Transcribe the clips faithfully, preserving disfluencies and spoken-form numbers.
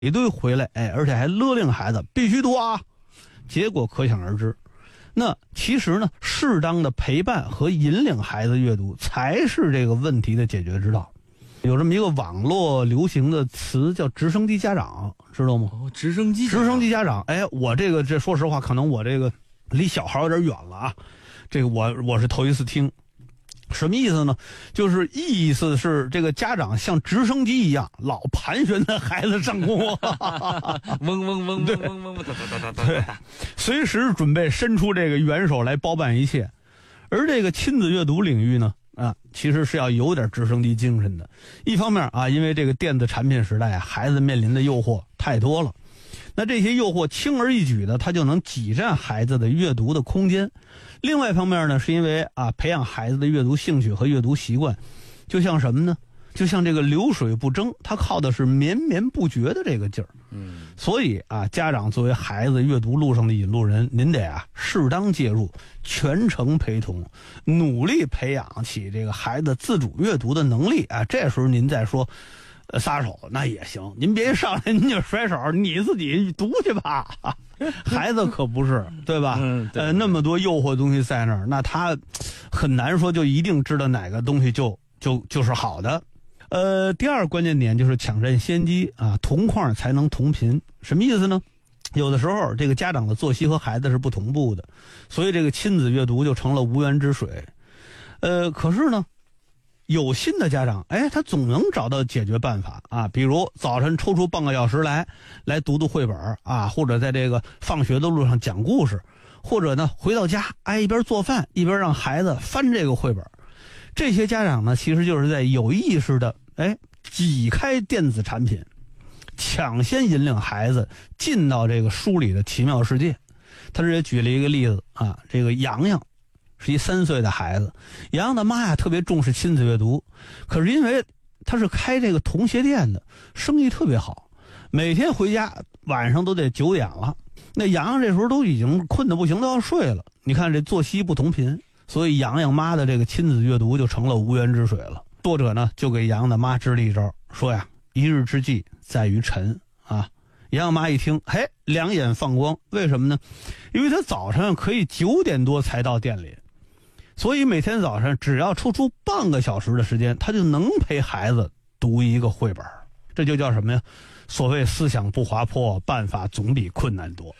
一堆回来，哎，而且还勒令孩子必须读啊，结果可想而知。那其实呢，适当的陪伴和引领孩子阅读才是这个问题的解决之道。有这么一个网络流行的词叫直升机家长，知道吗？ 哦，直升机直升机家长，哎，我这个这说实话，可能我这个离小孩有点远了啊，这个我我是头一次听。什么意思呢？就是意思是这个家长像直升机一样，老盘旋在孩子上空，嗡嗡嗡嗡嗡嗡嗡， 对，随时准备伸出这个援手来包办一切。而这个亲子阅读领域呢，啊，其实是要有点直升机精神的。一方面啊，因为这个电子产品时代啊，孩子面临的诱惑太多了。那这些诱惑轻而易举的，他就能挤占孩子的阅读的空间。另外一方面呢，是因为啊，培养孩子的阅读兴趣和阅读习惯，就像什么呢？就像这个流水不争，它靠的是绵绵不绝的这个劲儿。 嗯， 所以啊，家长作为孩子阅读路上的引路人，您得啊适当介入，全程陪同，努力培养起这个孩子自主阅读的能力啊。这时候您再说呃，撒手那也行，您别一上来您就甩手，你自己读去吧。孩子可不是，对吧？ 嗯，对。 呃，那么多诱惑东西在那儿，那他很难说就一定知道哪个东西就就就是好的。呃，第二关键点就是抢占先机啊，同框才能同频。什么意思呢？有的时候这个家长的作息和孩子是不同步的，所以这个亲子阅读就成了无源之水。呃，可是呢，有心的家长，哎，他总能找到解决办法啊，比如早晨抽出半个小时来，来读读绘本啊，或者在这个放学的路上讲故事，或者呢回到家，哎，一边做饭一边让孩子翻这个绘本。这些家长呢，其实就是在有意识的，哎，挤开电子产品，抢先引领孩子进到这个书里的奇妙世界。他这也举了一个例子啊，这个洋洋。是一三岁的孩子，洋洋的妈呀特别重视亲子阅读，可是因为他是开这个童鞋店的，生意特别好，每天回家晚上都得九点了，那洋洋这时候都已经困得不行，都要睡了。你看这作息不同频，所以洋洋妈的这个亲子阅读就成了无源之水了。作者呢就给洋洋的妈支了一招，说呀，一日之计在于晨啊。洋洋妈一听，嘿，两眼放光，为什么呢？因为他早上可以九点多才到店里。所以每天早上只要抽出半个小时的时间，他就能陪孩子读一个绘本，这就叫什么呀？所谓思想不滑坡，办法总比困难多。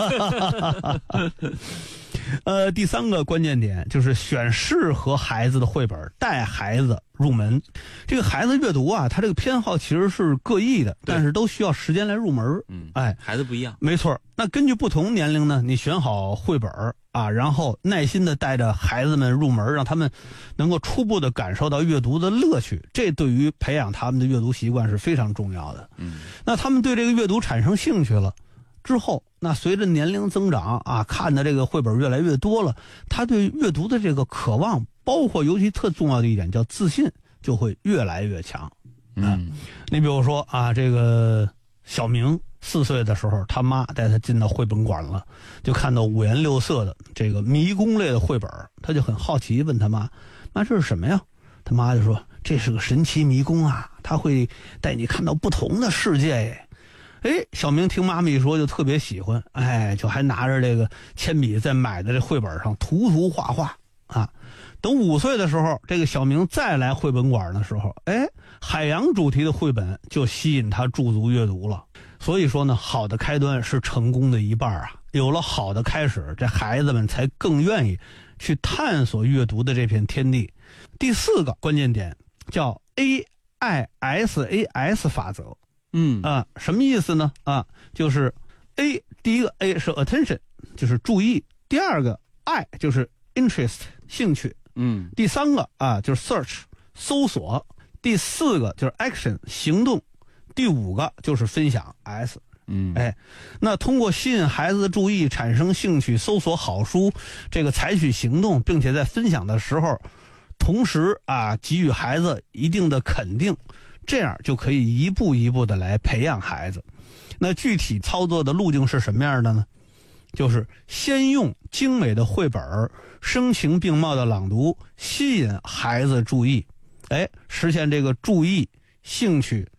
呃，第三个关键点就是选适合孩子的绘本，带孩子入门。这个孩子阅读啊，他这个偏好其实是各异的，但是都需要时间来入门。 嗯， 哎， 孩子不一样， 没错。那根据不同年龄呢，你选好绘本啊，然后耐心的带着孩子们入门，让他们能够初步的感受到阅读的乐趣，这对于培养他们的阅读习惯是非常重要的。 嗯， 那他们对这个阅读产生兴趣了之后，那随着年龄增长啊，看的这个绘本越来越多了，他对阅读的这个渴望，包括尤其特重要的一点叫自信，就会越来越强。 嗯， 你比如说啊，这个小明四岁的时候，他妈带他进到绘本馆了，就看到五颜六色的这个迷宫类的绘本，他就很好奇，问他妈：“妈，这是什么呀？”他妈就说：“这是个神奇迷宫啊，它会带你看到不同的世界耶。”哎，小明听妈妈一说就特别喜欢，哎，就还拿着这个铅笔在买的这绘本上涂涂画画啊。等五岁的时候，这个小明再来绘本馆的时候，哎，海洋主题的绘本就吸引他驻足阅读了。所以说呢，好的开端是成功的一半啊。有了好的开始，这孩子们才更愿意去探索阅读的这片天地。第四个关键点叫 A I S A S 法则。 嗯啊，什么意思呢？啊，就是 A， 第一个 A 是 attention， 就是注意；第二个 I 就是 interest， 兴趣； 嗯， 第三个啊就是 search， 搜索；第四个就是 action， 行动；第五个就是分享 S。 嗯， 哎，那通过吸引孩子的注意，产生兴趣，搜索好书，这个采取行动，并且在分享的时候，同时啊给予孩子一定的肯定。这样就可以一步一步的来培养孩子。那具体操作的路径是什么样的呢？就是先用精美的绘本，声情并茂的朗读，吸引孩子注意，哎，实现这个注意、兴趣、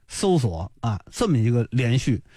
搜索啊，这么一个连续。